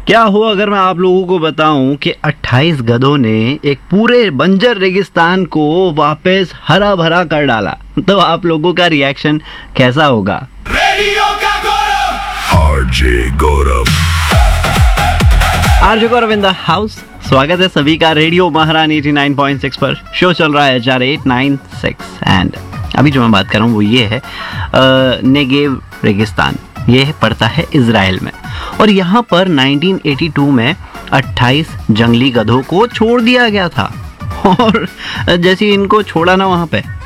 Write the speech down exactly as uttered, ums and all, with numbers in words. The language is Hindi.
क्या हो अगर मैं आप लोगों को बताऊं कि अट्ठाईस गधों ने एक पूरे बंजर रेगिस्तान को वापस हरा भरा कर डाला, तो आप लोगों का रिएक्शन कैसा होगा? रेडियो का गौरव RJ Gaurav RJ Gaurav in the house. स्वागत है सभी का रेडियो महारानी नवासी पॉइंट सिक्स पर। शो चल रहा है चार एट नाइन सिक्स एंड अभी जो मैं बात कर रहा हूँ वो ये है नेगेव रेगिस्तान। ये पड़ता है इजराइल में और यहाँ पर नाइनटीन एटी टू में अट्ठाईस जंगली गधों को छोड़ दिया गया था। और जैसे इनको छोड़ा ना वहाँ पे,